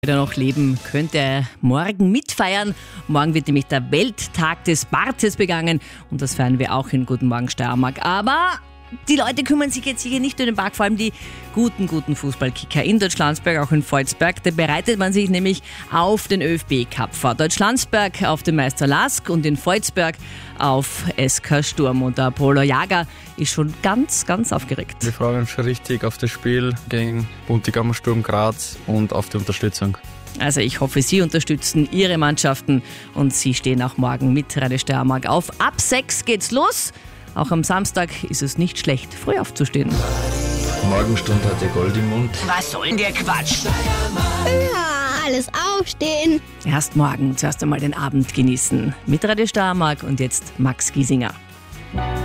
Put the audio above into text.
er noch leben, könnte er morgen mitfeiern. Morgen wird nämlich der Welttag des Bartes begangen und das feiern wir auch in Guten Morgen Steiermark. Aber die Leute kümmern sich jetzt hier nicht um den Park, vor allem die guten Fußballkicker in Deutschlandsberg, auch in Volzberg. Da bereitet man sich nämlich auf den ÖFB-Cup vor. Deutschlandsberg auf den Meister Lask und in Volzberg auf SK Sturm. Und der Apollo Jager ist schon ganz aufgeregt. Wir freuen uns schon richtig auf das Spiel gegen Buntigammer Sturm Graz und auf die Unterstützung. Also ich hoffe, Sie unterstützen Ihre Mannschaften und Sie stehen auch morgen mit Radio Steiermark auf. Ab 6 geht's los. Auch am Samstag ist es nicht schlecht, früh aufzustehen. Morgenstund hat der Gold im Mund. Was soll denn der Quatsch? Ja, alles aufstehen. Erst morgen zuerst einmal den Abend genießen. Mit Radio Steiermark und jetzt Max Giesinger.